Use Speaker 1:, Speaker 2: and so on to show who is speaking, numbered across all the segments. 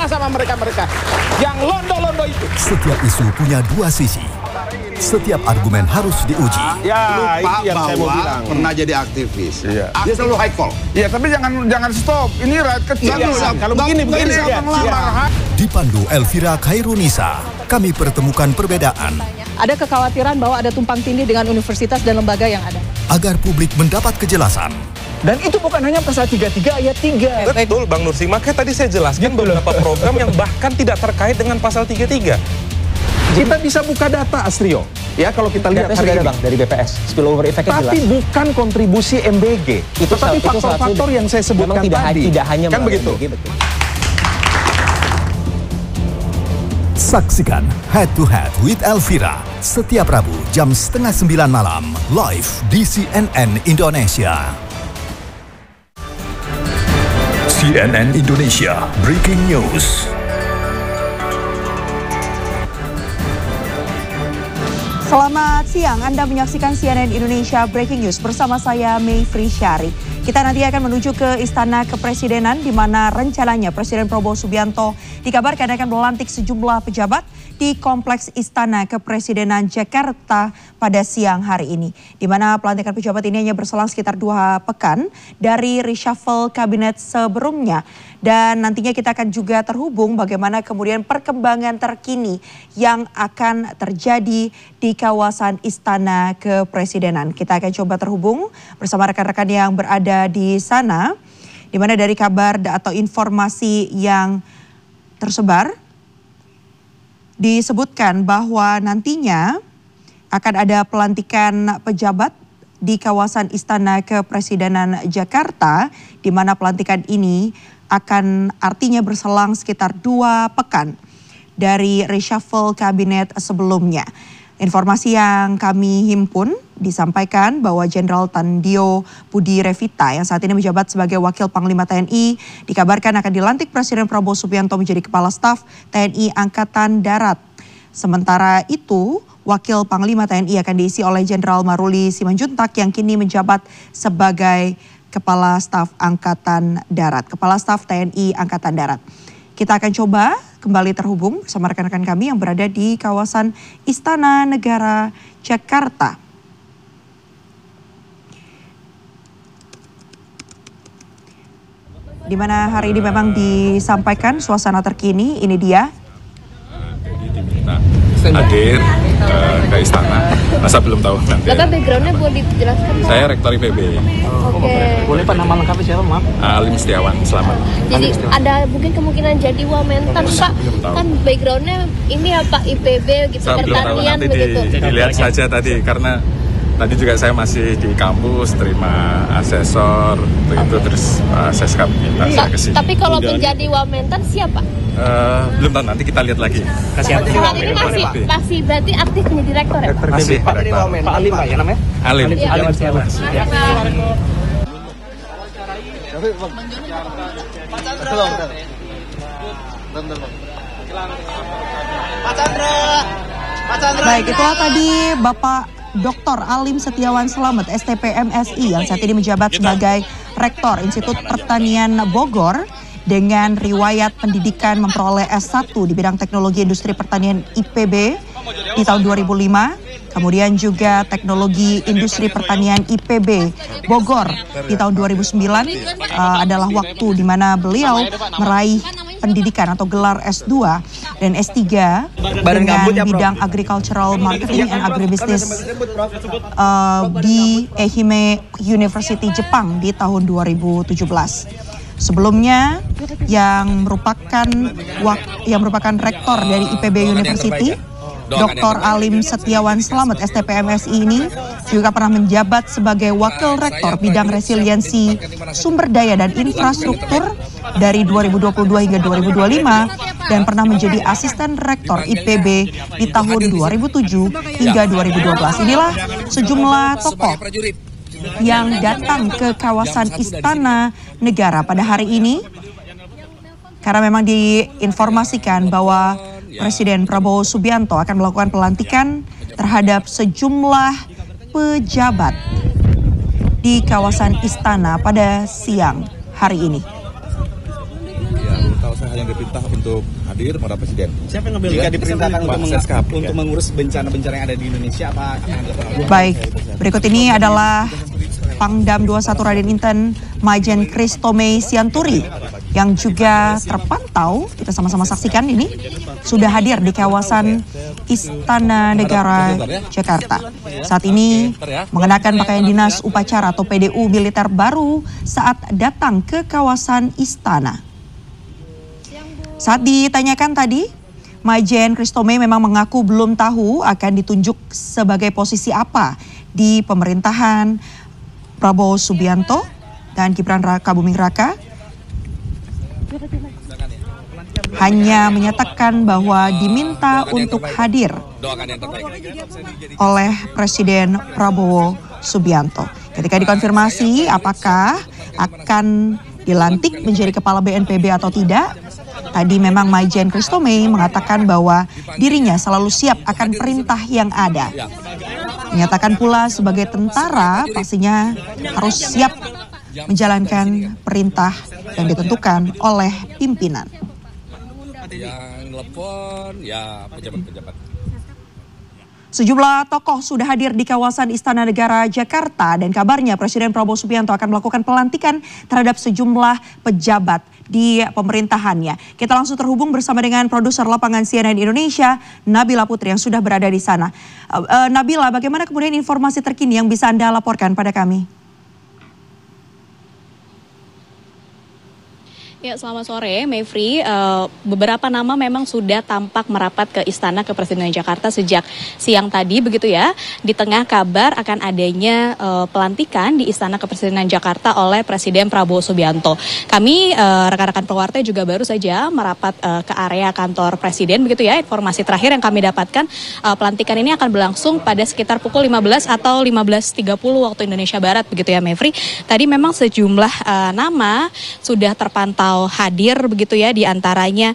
Speaker 1: sama mereka-mereka yang londo-londo itu.
Speaker 2: Setiap isu punya dua sisi. Setiap argumen harus diuji.
Speaker 1: Ya,
Speaker 3: Lupa
Speaker 1: itu yang saya mau
Speaker 3: bahwa
Speaker 1: bilang.
Speaker 3: pernah jadi aktivis.
Speaker 1: Iya.
Speaker 3: Dia selalu high call.
Speaker 4: Ya, tapi jangan stop. Ini rakyat kecil.
Speaker 3: Nggak bisa.
Speaker 1: Kalau
Speaker 3: Nggak
Speaker 1: begini
Speaker 3: bisa
Speaker 1: ya.
Speaker 3: melamar.
Speaker 2: Dipandu Elvira Khairunisa, kami pertemukan perbedaan
Speaker 5: Ada kekhawatiran bahwa ada tumpang tindih dengan universitas dan lembaga yang ada.
Speaker 2: agar publik mendapat kejelasan.
Speaker 6: Dan itu bukan hanya pasal 33 ayat 3.
Speaker 7: Betul Bang Nursi, makanya tadi saya jelaskan beberapa program yang bahkan tidak terkait dengan pasal 33.
Speaker 6: Kita bisa buka data, Astrio. Ya, kalau kita lihat
Speaker 8: Data
Speaker 6: hari
Speaker 8: sudah ada
Speaker 6: ini.
Speaker 8: Bang dari BPS, spillover effect-nya jelas.
Speaker 6: Tapi bukan kontribusi MBG. Tetapi faktor-faktor yang saya sebutkan
Speaker 8: memang
Speaker 6: tadi.
Speaker 8: tidak hanya
Speaker 6: kan begitu.
Speaker 8: MBG, betul.
Speaker 2: Saksikan Head to Head with Elvira setiap Rabu jam 8:30 malam live di CNN Indonesia. CNN Indonesia Breaking News.
Speaker 9: Selamat siang, Anda menyaksikan CNN Indonesia Breaking News bersama saya Mayfri Syari. Kita nanti akan menuju ke Istana Kepresidenan di mana rencananya Presiden Prabowo Subianto dikabarkan akan melantik sejumlah pejabat di Kompleks Istana Kepresidenan Jakarta pada siang hari ini. Di mana pelantikan pejabat ini hanya berselang sekitar 2 pekan dari reshuffle kabinet sebelumnya. Dan nantinya kita akan juga terhubung bagaimana kemudian perkembangan terkini yang akan terjadi di kawasan Istana Kepresidenan. Kita akan coba terhubung bersama rekan-rekan yang berada di sana, di mana dari kabar atau informasi yang tersebar disebutkan bahwa nantinya akan ada pelantikan pejabat di kawasan Istana Kepresidenan Jakarta, di mana pelantikan ini akan artinya berselang sekitar 2 pekan dari reshuffle kabinet sebelumnya. Informasi yang kami himpun disampaikan bahwa Jenderal Tandio Budi Revita yang saat ini menjabat sebagai Wakil Panglima TNI dikabarkan akan dilantik Presiden Prabowo Subianto menjadi Kepala Staf TNI Angkatan Darat. Sementara itu, Wakil Panglima TNI akan diisi oleh Jenderal Maruli Simanjuntak yang kini menjabat sebagai Kepala Staf Angkatan Darat, Kepala Staf TNI Angkatan Darat. Kita akan coba kembali terhubung bersama rekan-rekan kami yang berada di kawasan Istana Negara Jakarta. Di mana hari ini memang disampaikan suasana terkini, ini dia.
Speaker 10: Diminta hadir ke istana, masa belum tahu nanti.
Speaker 11: Bapak backgroundnya boleh dijelaskan Pak?
Speaker 10: Saya rektor IPB.
Speaker 11: Oke.
Speaker 8: Boleh Pak nama lengkapnya siapa, maaf?
Speaker 10: Alim Setiawan, selamat.
Speaker 11: Jadi ada mungkin kemungkinan jadi Wamentan Pak? Kan backgroundnya ini ya Pak IPB gitu,
Speaker 10: Saya belum tahu,
Speaker 11: pertanian
Speaker 10: nanti
Speaker 11: begitu.
Speaker 10: dilihat saja tadi, karena tadi juga saya masih di kampus, terima asesor, itu terus saya minta saya kesini.
Speaker 11: Tapi kalau menjadi Wamentan siapa?
Speaker 10: Belum tahu, nanti kita lihat lagi.
Speaker 11: Saat ini masih berarti aktif menjadi direktur ya?
Speaker 10: Masih,
Speaker 8: Pak Alim Pak ya namanya?
Speaker 10: Alim.
Speaker 11: Iya.
Speaker 8: Alim Setiawan.
Speaker 9: Baik, itulah tadi Bapak Dr. Alim Setiawan Slamet, STP MSI yang saat ini menjabat sebagai Rektor Institut Pertanian Bogor dengan riwayat pendidikan memperoleh S1 di bidang teknologi industri pertanian IPB di tahun 2005. Kemudian juga teknologi industri pertanian IPB Bogor di tahun 2009 adalah waktu di mana beliau meraih pendidikan atau gelar S2 dan S3 dengan bidang agricultural marketing and agribusiness di Ehime University Jepang di tahun 2017. Sebelumnya yang merupakan rektor dari IPB University, Dr. Alim Setiawan Slamet STP MSI ini juga pernah menjabat sebagai Wakil Rektor Bidang Resiliensi Sumber Daya dan Infrastruktur dari 2022 hingga 2025 dan pernah menjadi Asisten Rektor IPB di tahun 2007 hingga 2012. Inilah sejumlah tokoh yang datang ke kawasan Istana Negara pada hari ini karena memang diinformasikan bahwa Presiden Prabowo Subianto akan melakukan pelantikan terhadap sejumlah pejabat di kawasan Istana pada siang hari ini.
Speaker 7: kalau saya hanya diperintah untuk hadir pada presiden.
Speaker 8: Siapa yang ngambil? Jika diperintahkan untuk mengurus bencana-bencana yang ada di Indonesia, apa akan dilakukan?
Speaker 9: Baik, berikut ini adalah Pangdam 21 Raden Inten Majen Christomei Sianturi yang juga terpantau, kita sama-sama saksikan ini, sudah hadir di kawasan Istana Negara Jakarta. Saat ini mengenakan pakaian dinas upacara atau PDU militer baru saat datang ke kawasan istana. Saat ditanyakan tadi, Majen Christomei memang mengaku belum tahu akan ditunjuk sebagai posisi apa di pemerintahan Prabowo Subianto dan Gibran Raka Buming Raka. Hanya menyatakan bahwa diminta untuk hadir oleh Presiden Prabowo Subianto. Ketika dikonfirmasi apakah akan dilantik menjadi kepala BNPB atau tidak, tadi memang Majen Christomei mengatakan bahwa dirinya selalu siap akan perintah yang ada. Menyatakan pula sebagai tentara pastinya harus siap menjalankan perintah yang ditentukan oleh pimpinan.
Speaker 7: Yang telepon ya pejabat-pejabat.
Speaker 9: Sejumlah tokoh sudah hadir di kawasan Istana Negara Jakarta dan kabarnya Presiden Prabowo Subianto akan melakukan pelantikan terhadap sejumlah pejabat di pemerintahannya. Kita langsung terhubung bersama dengan produser lapangan CNN Indonesia, Nabila Putri yang sudah berada di sana. Nabila, bagaimana kemudian informasi terkini yang bisa Anda laporkan pada kami?
Speaker 12: Ya, selamat sore, Mevri. Beberapa nama memang sudah tampak merapat ke Istana Kepresidenan Jakarta sejak siang tadi, begitu ya. Di tengah kabar akan adanya pelantikan di Istana Kepresidenan Jakarta oleh Presiden Prabowo Subianto. Kami, rekan-rekan pewarta juga baru saja merapat ke area kantor Presiden, begitu ya. Informasi terakhir yang kami dapatkan, pelantikan ini akan berlangsung pada sekitar pukul 15 atau 15.30 waktu Indonesia Barat, begitu ya, Mevri. Tadi memang sejumlah nama sudah terpantau hadir, begitu ya, di antaranya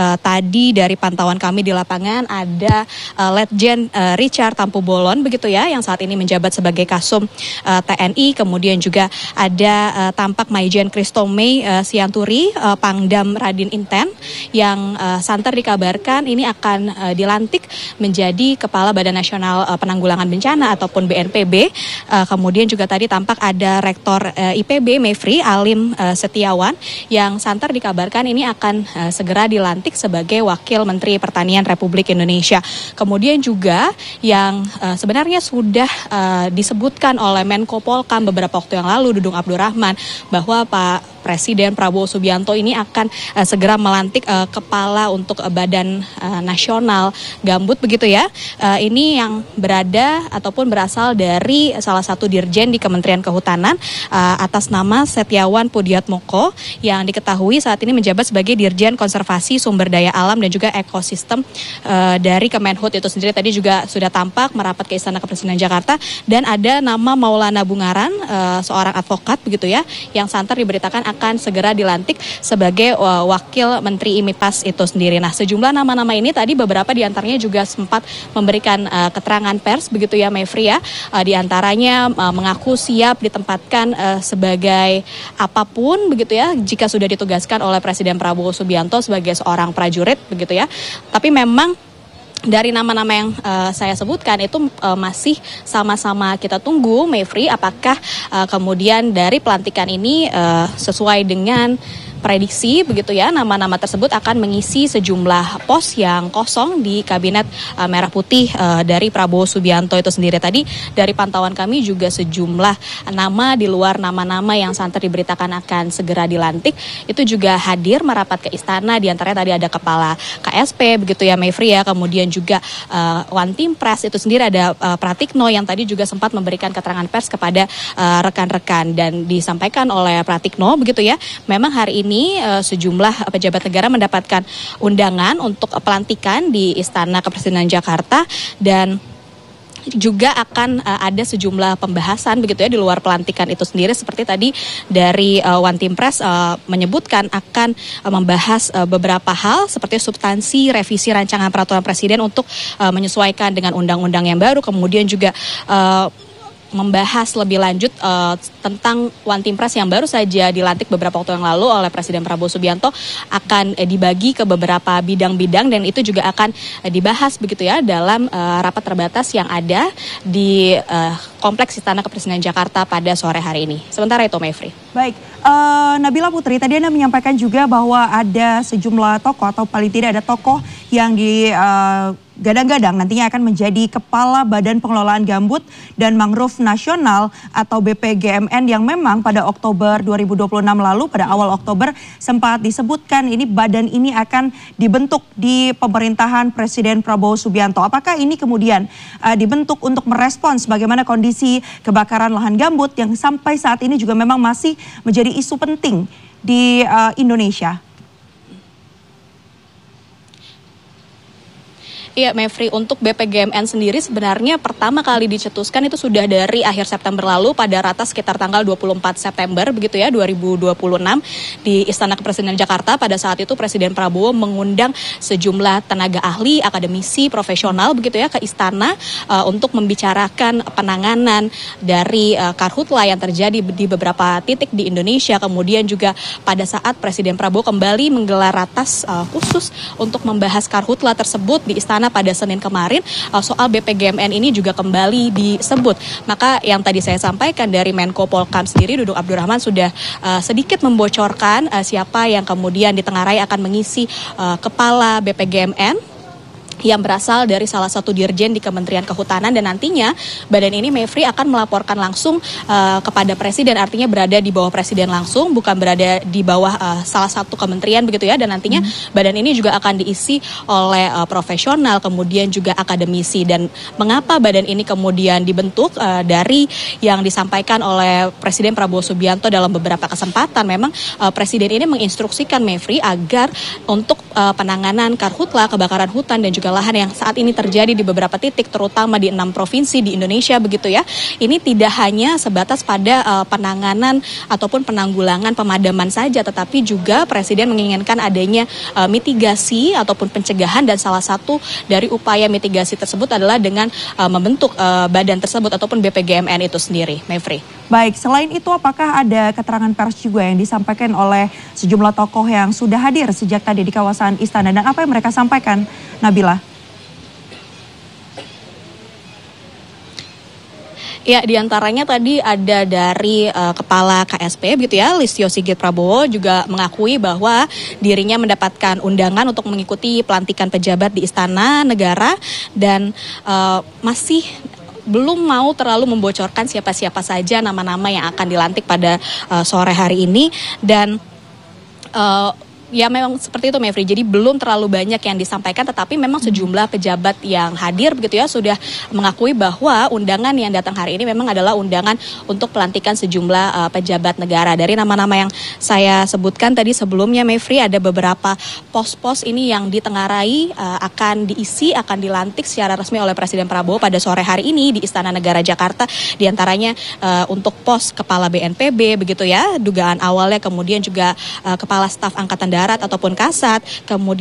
Speaker 12: tadi dari pantauan kami di lapangan ada Letjen Richard Tampu Bolon, begitu ya, yang saat ini menjabat sebagai Kasum TNI. Kemudian juga ada tampak Majen Christomei Sianturi, Pangdam Raden Inten, yang santer dikabarkan ini akan dilantik menjadi Kepala Badan Nasional Penanggulangan Bencana ataupun BNPB. Kemudian juga tadi tampak ada Rektor IPB Mevri Alim Setiawan yang santer dikabarkan ini akan segera dilantik sebagai Wakil Menteri Pertanian Republik Indonesia. Kemudian juga yang sebenarnya sudah disebutkan oleh Menko Polkam beberapa waktu yang lalu, Dudung Abdurrahman, bahwa Pak Presiden Prabowo Subianto ini akan segera melantik kepala untuk Badan Nasional Gambut, begitu ya. Ini yang berada ataupun berasal dari salah satu dirjen di Kementerian Kehutanan atas nama Setiawan Pudiatmoko yang diketahui saat ini menjabat sebagai Dirjen Konservasi Sumber Daya Alam dan juga Ekosistem dari Kemenhut itu sendiri. Tadi juga sudah tampak merapat ke Istana Kepresidenan Jakarta, dan ada nama Maulana Bungaran, seorang advokat, begitu ya, yang santer diberitakan akan segera dilantik sebagai Wakil Menteri IMIPAS itu sendiri. Nah, sejumlah nama-nama ini tadi beberapa diantaranya juga sempat memberikan keterangan pers, begitu ya, Mevri ya. Di antaranya mengaku siap ditempatkan sebagai apapun, begitu ya, jika sudah ditugaskan oleh Presiden Prabowo Subianto sebagai seorang prajurit, begitu ya. Tapi memang dari nama-nama yang saya sebutkan itu masih sama-sama kita tunggu, Mevri, apakah kemudian dari pelantikan ini sesuai dengan prediksi, begitu ya, nama-nama tersebut akan mengisi sejumlah pos yang kosong di Kabinet Merah Putih dari Prabowo Subianto itu sendiri. Tadi dari pantauan kami juga sejumlah nama di luar nama-nama yang santer diberitakan akan segera dilantik itu juga hadir merapat ke istana. Di antaranya tadi ada Kepala KSP, begitu ya, Mevri ya. Kemudian juga One Team Press itu sendiri ada Pratikno yang tadi juga sempat memberikan keterangan pers kepada rekan-rekan, dan disampaikan oleh Pratikno, begitu ya, memang hari ini sejumlah pejabat negara mendapatkan undangan untuk pelantikan di Istana Kepresidenan Jakarta, dan juga akan ada sejumlah pembahasan, begitu ya, di luar pelantikan itu sendiri. Seperti tadi dari One Team Press menyebutkan akan membahas beberapa hal seperti substansi revisi rancangan peraturan presiden untuk menyesuaikan dengan undang-undang yang baru. Kemudian juga membahas lebih lanjut tentang One Team Press yang baru saja dilantik beberapa waktu yang lalu oleh Presiden Prabowo Subianto akan dibagi ke beberapa bidang-bidang dan itu juga akan dibahas begitu ya dalam rapat terbatas yang ada di Kompleks Istana Kepresidenan Jakarta pada sore hari ini. Sementara itu, Mevri.
Speaker 9: Baik, Nabila Putri, tadi Anda menyampaikan juga bahwa ada sejumlah tokoh atau paling tidak ada tokoh yang gadang-gadang nantinya akan menjadi Kepala Badan Pengelolaan Gambut dan Mangrove Nasional atau BPGMN yang memang pada Oktober 2026 lalu, pada awal Oktober sempat disebutkan ini badan ini akan dibentuk di pemerintahan Presiden Prabowo Subianto. Apakah ini kemudian dibentuk untuk merespons bagaimana kondisi kebakaran lahan gambut yang sampai saat ini juga memang masih menjadi isu penting di Indonesia?
Speaker 12: Iya, Mevri, untuk BPGMN sendiri sebenarnya pertama kali dicetuskan itu sudah dari akhir September lalu pada ratas sekitar tanggal 24 September begitu ya 2026 di Istana Kepresidenan Jakarta. Pada saat itu Presiden Prabowo mengundang sejumlah tenaga ahli, akademisi, profesional begitu ya ke istana untuk membicarakan penanganan dari karhutla yang terjadi di beberapa titik di Indonesia. Kemudian juga pada saat Presiden Prabowo kembali menggelar ratas khusus untuk membahas karhutla tersebut di istana pada Senin kemarin, soal BPGMN ini juga kembali disebut. Maka yang tadi saya sampaikan dari Menko Polkam sendiri, Dudung Abdurrahman, sudah sedikit membocorkan siapa yang kemudian ditengarai akan mengisi kepala BPGMN yang berasal dari salah satu dirjen di Kementerian Kehutanan, dan nantinya badan ini, Mevri, akan melaporkan langsung kepada Presiden, artinya berada di bawah Presiden langsung, bukan berada di bawah salah satu kementerian begitu ya, dan nantinya badan ini juga akan diisi oleh profesional, kemudian juga akademisi. Dan mengapa badan ini kemudian dibentuk? Dari yang disampaikan oleh Presiden Prabowo Subianto dalam beberapa kesempatan, memang Presiden ini menginstruksikan, Mevri, agar untuk penanganan karhutla, kebakaran hutan dan juga lahan yang saat ini terjadi di beberapa titik terutama di 6 provinsi di Indonesia begitu ya. Ini tidak hanya sebatas pada penanganan ataupun penanggulangan pemadaman saja, tetapi juga Presiden menginginkan adanya mitigasi ataupun pencegahan, dan salah satu dari upaya mitigasi tersebut adalah dengan membentuk badan tersebut ataupun BPGMN itu sendiri, Mevri.
Speaker 9: Baik, selain itu apakah ada keterangan pers juga yang disampaikan oleh sejumlah tokoh yang sudah hadir sejak tadi di kawasan istana, dan apa yang mereka sampaikan, Nabila?
Speaker 12: Ya, diantaranya tadi ada dari Kepala KSP begitu ya, Listio Sigit Prabowo juga mengakui bahwa dirinya mendapatkan undangan untuk mengikuti pelantikan pejabat di Istana Negara, dan masih belum mau terlalu membocorkan siapa-siapa saja nama-nama yang akan dilantik pada sore hari ini. Dan ya memang seperti itu, Mevri. Jadi belum terlalu banyak yang disampaikan, tetapi memang sejumlah pejabat yang hadir begitu ya sudah mengakui bahwa undangan yang datang hari ini memang adalah undangan untuk pelantikan sejumlah pejabat negara. Dari nama-nama yang saya sebutkan tadi sebelumnya, Mevri, ada beberapa pos-pos ini yang ditengarai akan diisi, akan dilantik secara resmi oleh Presiden Prabowo pada sore hari ini di Istana Negara Jakarta. Di antaranya untuk pos Kepala BNPB begitu ya, dugaan awalnya, kemudian juga Kepala Staf Angkatan Darat ataupun Kasat, kemudian